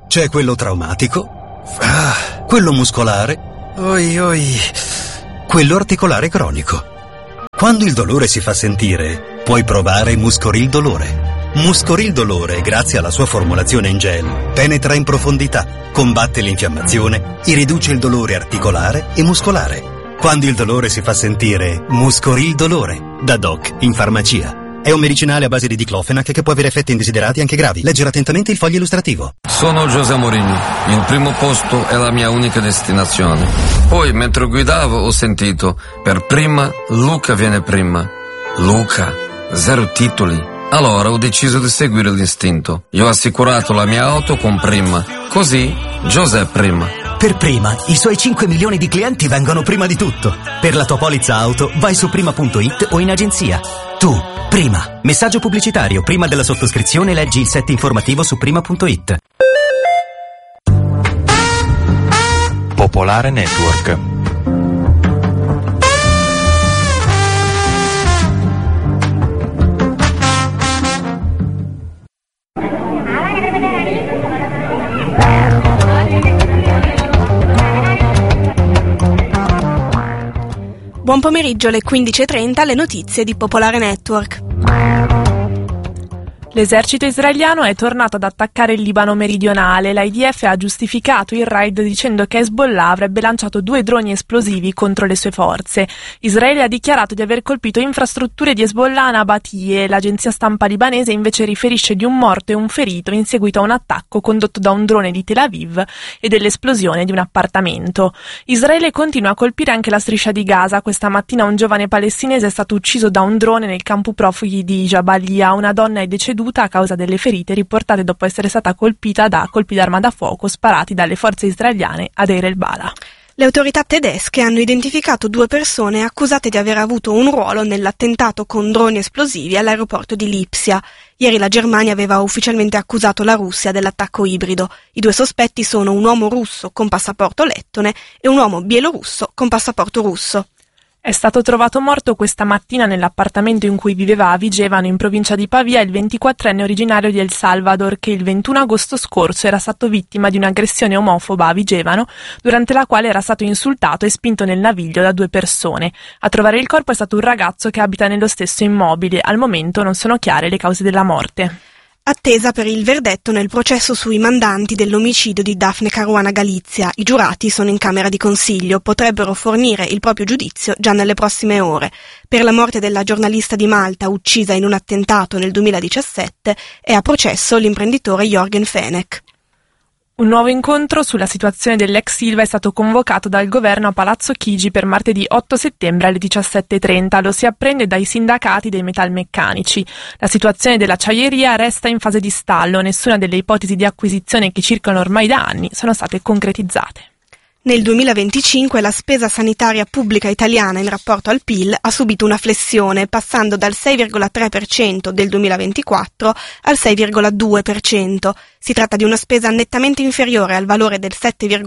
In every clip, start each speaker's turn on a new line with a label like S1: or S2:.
S1: C'è quello traumatico, quello muscolare, quello articolare cronico. Quando il dolore si fa sentire, puoi provare Muscoril Dolore. Muscoril Dolore, grazie alla sua formulazione in gel, penetra in profondità, combatte l'infiammazione e riduce il dolore articolare e muscolare. Quando il dolore si fa sentire, Muscoril Dolore, da Doc in farmacia. È un medicinale a base di diclofenac che può avere effetti indesiderati anche gravi. Leggere attentamente il foglio illustrativo.
S2: Sono José Mourinho. Il primo posto è la mia unica destinazione. Poi, mentre guidavo, ho sentito: per prima, Luca viene prima. Luca, 0 titoli. Allora ho deciso di seguire l'istinto. Io ho assicurato la mia auto con Prima. Così, José prima.
S3: Per Prima, i suoi 5 milioni di clienti vengono prima di tutto. Per la tua polizza auto, vai su prima.it o in agenzia. Tu, Prima. Messaggio pubblicitario. Prima della sottoscrizione leggi il set informativo su prima.it.
S4: Popolare Network.
S5: Buon pomeriggio, alle 15:30, le notizie di Popolare Network.
S6: L'esercito israeliano è tornato ad attaccare il Libano meridionale. L'IDF ha giustificato il raid dicendo che Hezbollah avrebbe lanciato 2 droni esplosivi contro le sue forze. Israele ha dichiarato di aver colpito infrastrutture di Hezbollah a Nabatie. L'agenzia stampa libanese invece riferisce di un morto e un ferito in seguito a un attacco condotto da un drone di Tel Aviv e dell'esplosione di un appartamento. Israele continua a colpire anche la striscia di Gaza. Questa mattina un giovane palestinese è stato ucciso da un drone nel campo profughi di Jabalia. Una donna è deceduta a causa delle ferite riportate dopo essere stata colpita da colpi d'arma da fuoco sparati dalle forze israeliane a Deir el-Bala.
S5: Le autorità tedesche hanno identificato 2 persone accusate di aver avuto un ruolo nell'attentato con droni esplosivi all'aeroporto di Lipsia. Ieri la Germania aveva ufficialmente accusato la Russia dell'attacco ibrido. I 2 sospetti sono un uomo russo con passaporto lettone e un uomo bielorusso con passaporto russo.
S6: È stato trovato morto questa mattina nell'appartamento in cui viveva a Vigevano, in provincia di Pavia, il 24enne originario di El Salvador, che il 21 agosto scorso era stato vittima di un'aggressione omofoba a Vigevano, durante la quale era stato insultato e spinto nel naviglio da 2 persone. A trovare il corpo è stato un ragazzo che abita nello stesso immobile. Al momento non sono chiare le cause della morte.
S5: Attesa per il verdetto nel processo sui mandanti dell'omicidio di Daphne Caruana Galizia. I giurati sono in camera di consiglio, potrebbero fornire il proprio giudizio già nelle prossime ore. Per la morte della giornalista di Malta uccisa in un attentato nel 2017 è a processo l'imprenditore Jürgen Fenech.
S6: Un nuovo incontro sulla situazione dell'ex Ilva è stato convocato dal governo a Palazzo Chigi per martedì 8 settembre alle 17:30. Lo si apprende dai sindacati dei metalmeccanici. La situazione dell'acciaieria resta in fase di stallo. Nessuna delle ipotesi di acquisizione che circolano ormai da anni sono state concretizzate.
S5: Nel 2025 la spesa sanitaria pubblica italiana in rapporto al PIL ha subito una flessione, passando dal 6,3% del 2024 al 6,2%. Si tratta di una spesa nettamente inferiore al valore del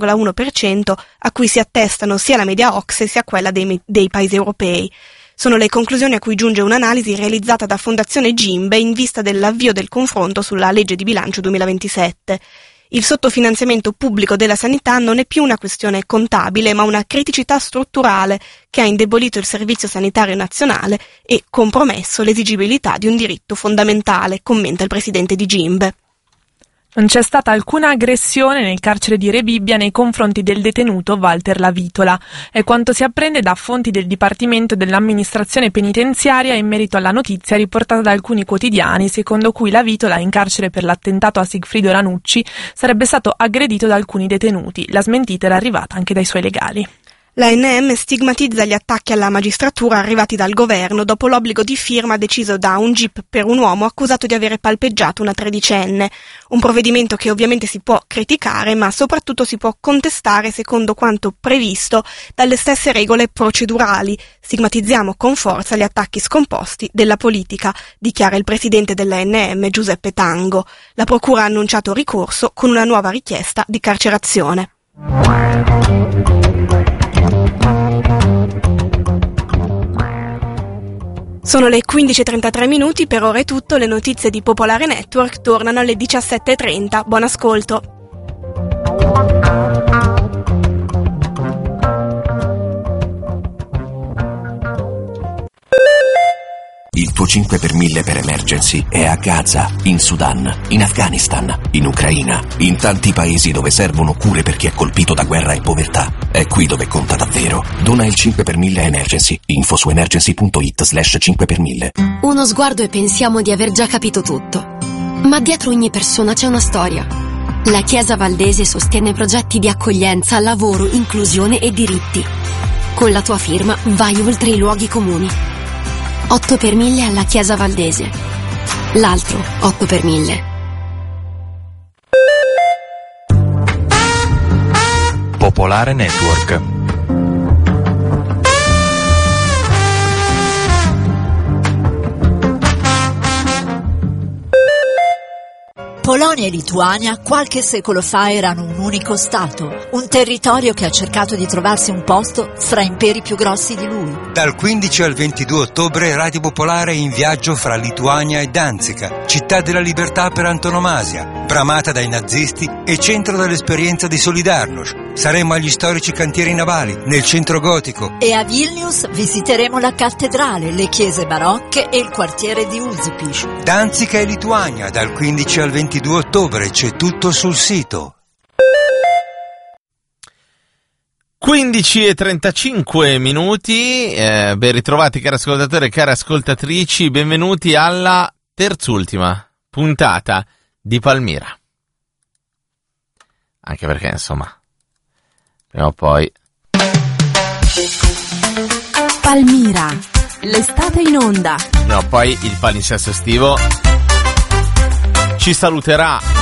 S5: 7,1% a cui si attestano sia la media OCSE sia quella dei paesi europei. Sono le conclusioni a cui giunge un'analisi realizzata da Fondazione Gimbe in vista dell'avvio del confronto sulla legge di bilancio 2027. Il sottofinanziamento pubblico della sanità non è più una questione contabile, ma una criticità strutturale che ha indebolito il Servizio Sanitario Nazionale e compromesso l'esigibilità di un diritto fondamentale, commenta il presidente di Gimbe.
S6: Non c'è stata alcuna aggressione nel carcere di Rebibbia nei confronti del detenuto Walter Lavitola. È quanto si apprende da fonti del Dipartimento dell'Amministrazione Penitenziaria in merito alla notizia riportata da alcuni quotidiani, secondo cui Lavitola, in carcere per l'attentato a Sigfrido Ranucci, sarebbe stato aggredito da alcuni detenuti. La smentita era arrivata anche dai suoi legali.
S5: L'ANM stigmatizza gli attacchi alla magistratura arrivati dal governo dopo l'obbligo di firma deciso da un GIP per un uomo accusato di avere palpeggiato una tredicenne. Un provvedimento che ovviamente si può criticare, ma soprattutto si può contestare secondo quanto previsto dalle stesse regole procedurali. Stigmatizziamo con forza gli attacchi scomposti della politica, dichiara il presidente dell'ANM Giuseppe Tango. La procura ha annunciato ricorso con una nuova richiesta di carcerazione. Sono le 15:33 minuti, per ora è tutto. Le notizie di Popolare Network tornano alle 17:30. Buon ascolto.
S4: 5 per 1000 per Emergency è a Gaza, in Sudan, in Afghanistan, in Ucraina, in tanti paesi dove servono cure per chi è colpito da guerra e povertà. È qui dove conta davvero. Dona il 5 per 1000 Emergency. Info su emergency.it/5 per 1000.
S7: Uno sguardo e pensiamo di aver già capito tutto. Ma dietro ogni persona c'è una storia. La Chiesa Valdese sostiene progetti di accoglienza, lavoro, inclusione e diritti. Con la tua firma vai oltre i luoghi comuni. 8 per 1000 alla Chiesa Valdese. L'altro 8 per 1000.
S8: Popolare Network.
S9: Polonia e Lituania qualche secolo fa erano un unico stato, un territorio che ha cercato di trovarsi un posto fra imperi più grossi di lui.
S10: Dal 15 al 22 ottobre Radio Popolare è in viaggio fra Lituania e Danzica, città della libertà per antonomasia, bramata dai nazisti e centro dell'esperienza di Solidarnosc. Saremo agli storici cantieri navali, nel centro gotico.
S9: E a Vilnius visiteremo la cattedrale, le chiese barocche e il quartiere di Užupis.
S10: Danzica e Lituania, dal 15 al 22 ottobre, c'è tutto sul sito.
S11: 15:35. Ben ritrovati cari ascoltatori e care ascoltatrici, benvenuti alla terzultima puntata di Palmira. Anche perché insomma prima o poi
S12: Palmira, l'estate in onda.
S11: prima o poi il palinsesto estivo ci saluterà